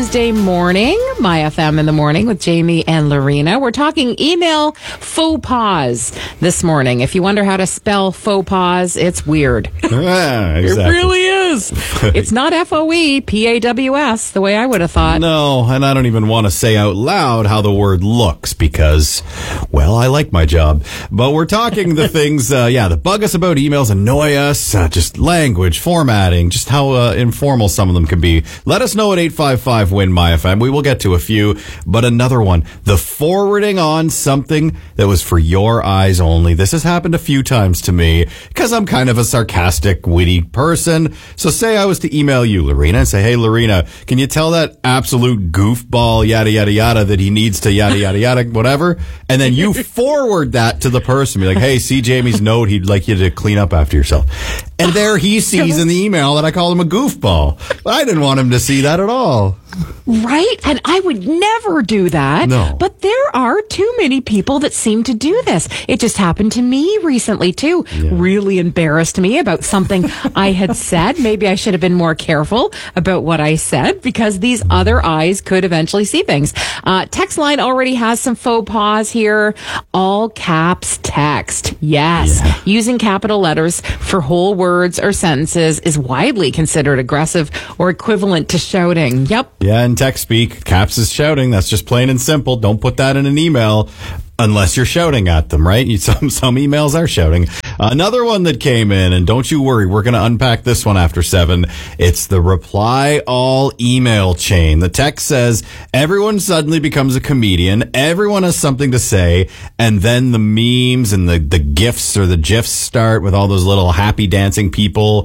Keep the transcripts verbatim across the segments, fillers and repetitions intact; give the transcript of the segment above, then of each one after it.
Tuesday morning, My F M in the morning with Jamie and Lorena. We're talking email faux pas this morning. If you wonder how to spell faux pas, it's weird. Yeah, exactly. It really is. It's not F O E, P A W S, the way I would have thought. No, and I don't even want to say out loud how the word looks because, well, I like my job. But we're talking the things, uh, yeah, that bug us about emails, annoy us, uh, just language, formatting, just how uh, informal some of them can be. Let us know at eight five five, win my F M. We will get to a few, but another one, the forwarding on something that was for your eyes only. This has happened a few times to me because I'm kind of a sarcastic, witty person. So say I was to email you, Lorena, and say, hey, Lorena, can you tell that absolute goofball, yada, yada, yada, that he needs to yada, yada, yada, whatever? And then you forward that to the person. Be like, hey, see Jamie's note. He'd like you to clean up after yourself. And there he sees in the email that I called him a goofball. But I didn't want him to see that at all. Right? And I would never do that. No. But there are too many people that seem to do this. It just happened to me recently, too. Yeah. Really embarrassed me about something I had said. Maybe I should have been more careful about what I said because these other eyes could eventually see things. Uh, text line already has some faux pas here. All caps text. Yes. Yeah. Using capital letters for whole words or sentences is widely considered aggressive or equivalent to shouting. Yep. Yeah, in text speak, caps is shouting. That's just plain and simple. Don't put that in an email unless you're shouting at them, right? You, some some emails are shouting. Uh, another one that came in, and don't you worry, we're going to unpack this one after seven. It's the reply all email chain. The text says everyone suddenly becomes a comedian. Everyone has something to say, and then the memes and the, the GIFs or the GIFs start with all those little happy dancing people.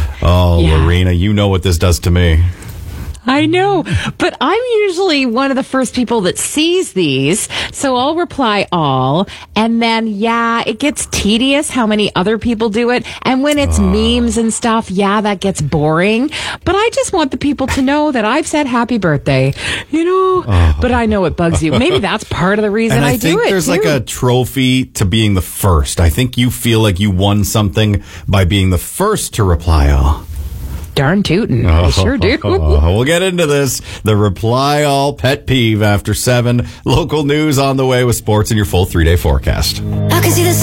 Oh, Yeah. Lorena, you know what this does to me. I know, but I'm usually one of the first people that sees these, so I'll reply all, and then, yeah, it gets tedious how many other people do it, and when it's uh. memes and stuff, yeah, that gets boring, but I just want the people to know that I've said happy birthday, you know, uh. but I know it bugs you. Maybe that's part of the reason and I, I do it, think there's too. like a trophy to being the first. I think you feel like you won something by being the first to reply all. Darn tootin'. I sure do. We'll get into this. The reply all pet peeve after seven. Local news on the way with sports and your full three-day forecast. I can see the